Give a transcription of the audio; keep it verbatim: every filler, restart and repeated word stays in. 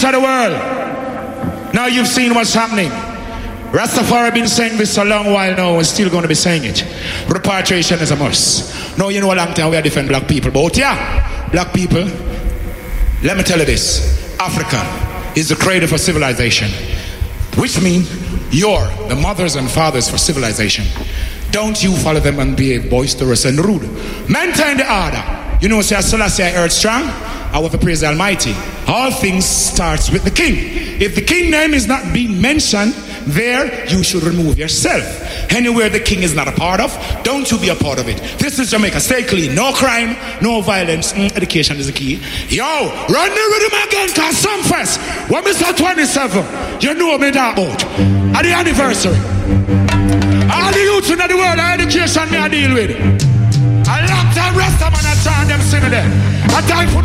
peace of the world. Now you've seen what's happening. Rastafari have been saying this a long while now and still going to be saying it. Repatriation is a must. Now you know a long time we are different black people. But yeah, black people, let me tell you this. Africa is the cradle for civilization. Which means you're the mothers and fathers for civilization. Don't you follow them and be boisterous and rude. Maintain the order. You know, say Selassie I earth strong. I want to praise the Almighty. All things starts with the king. If the king name is not being mentioned there, you should remove yourself. Anywhere the king is not a part of, don't you be a part of it. This is Jamaica. Stay clean. No crime, no violence. Mm, education is the key. Yo, run the rhythm again, cause some fest. When we start twenty-seven, you know me that about. At the anniversary. All the youths in the world, education me I deal with. A long time rest of man I try them sing there. A time for